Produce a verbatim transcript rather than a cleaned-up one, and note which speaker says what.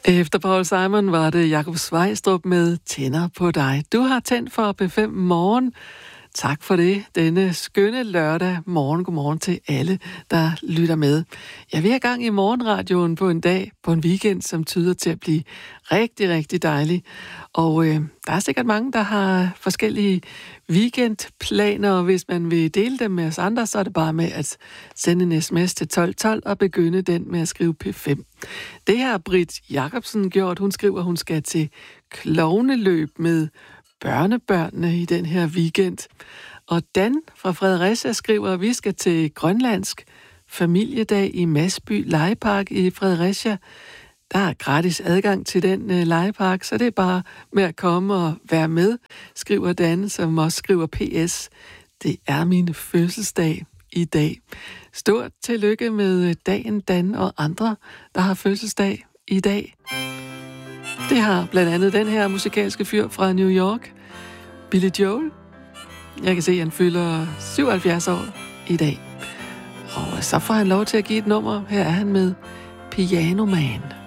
Speaker 1: Efter Paul Simon var det Jakob Svejstrup med Tænder på dig. Du har tændt for P fem Morgen. Tak for det. Denne skønne lørdag morgen. Godmorgen til alle, der lytter med. Jeg vil have gang i morgenradioen på en dag, på en weekend, som tyder til at blive rigtig, rigtig dejlig. Og øh, der er sikkert mange, der har forskellige weekendplaner, og hvis man vil dele dem med os andre, så er det bare med at sende en sms til tolv tolv og begynde den med at skrive P fem. Det har Britt Jacobsen gjort. Hun skriver, at hun skal til klovneløb med børnebørnene i den her weekend. Og Dan fra Fredericia skriver, at vi skal til grønlandsk familiedag i Masby Legepark i Fredericia. Der er gratis adgang til den uh, legepark, så det er bare med at komme og være med, skriver Dan, som også skriver P S. Det er min fødselsdag i dag. Stort tillykke med dagen, Dan, og andre, der har fødselsdag i dag. Det har blandt andet den her musikalske fyr fra New York, Billy Joel. Jeg kan se, at han fylder syvoghalvfjerds år i dag. Og så får han lov til at give et nummer. Her er han med Piano Man.